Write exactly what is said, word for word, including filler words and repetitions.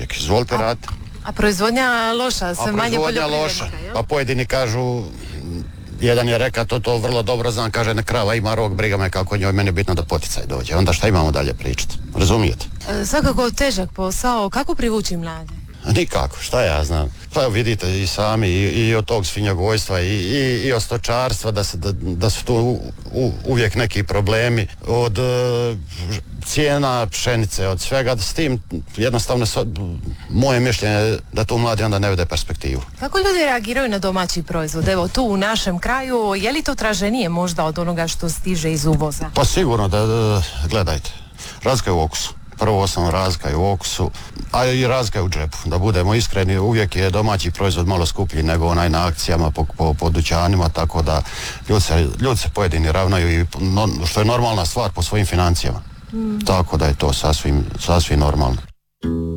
čovjek. Izvolite rad. A proizvodnja loša, sve A manje proizvodnja poljoprivrednika, loša. jel? Pa pojedini kažu, jedan je rekao, to to vrlo dobro znam, kaže, ne krava ima rog, briga me kako njoj, meni je bitno da poticaj dođe. Onda šta imamo dalje pričati? Razumijete? E, Svakako težak posao, kako privući mlade? Nikako, šta ja znam. Pa evo vidite i sami i, i od tog svinjogojstva i, i, i od stočarstva da, se, da, da su tu u, u, uvijek neki problemi od e, cijena pšenice, od svega. S tim jednostavno so, moje mišljenje je da tu mladi onda ne vide perspektivu. Kako ljudi reagiraju na domaći proizvod? Evo tu u našem kraju, je li to traženije možda od onoga što stiže iz uvoza? Pa sigurno da, da gledajte, razlika je u okusu. Prvo osnovno razlika je u okusu, a i razlika je u džepu. Da budemo iskreni, uvijek je domaći proizvod malo skuplji nego onaj na akcijama po, po, po dućanima, tako da ljudi se, ljudi se pojedini ravnaju i no, što je normalna stvar po svojim financijama. Mm. Tako da je to sasvim, sasvim normalno.